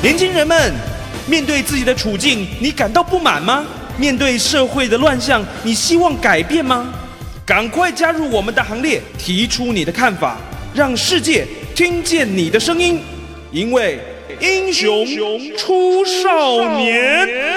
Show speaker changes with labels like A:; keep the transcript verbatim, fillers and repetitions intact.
A: 年轻人们，面对自己的处境，你感到不满吗？面对社会的乱象，你希望改变吗？赶快加入我们的行列，提出你的看法，让世界听见你的声音。因为英雄出少年。